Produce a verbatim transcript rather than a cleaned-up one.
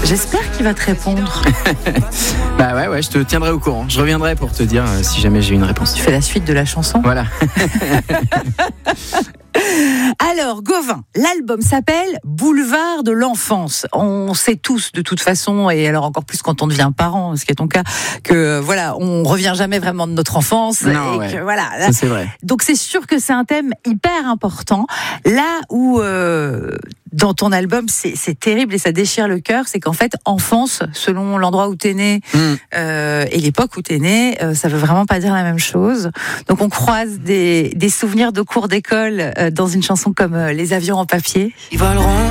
J'espère qu'il va te répondre. Bah ouais, ouais, je te tiendrai au courant. Je reviendrai pour te dire euh, si jamais j'ai une réponse. Tu fais la suite de la chanson. Voilà. Alors, Gauvin, l'album s'appelle Boulevard de l'enfance. On sait tous, de toute façon, et alors encore plus quand on devient parent, ce qui est ton cas, que voilà, on revient jamais vraiment de notre enfance. Non, et ouais. que, voilà. Ça, c'est vrai. Donc c'est sûr que c'est un thème hyper important. Là où euh, dans ton album, c'est, c'est terrible et ça déchire le cœur, c'est qu'en fait, enfance, selon l'endroit où t'es né Mm. euh, et l'époque où t'es né, euh, ça veut vraiment pas dire la même chose. Donc on croise des, des souvenirs de cours d'école euh, dans une chanson comme euh, Les avions en papier. Ils voleront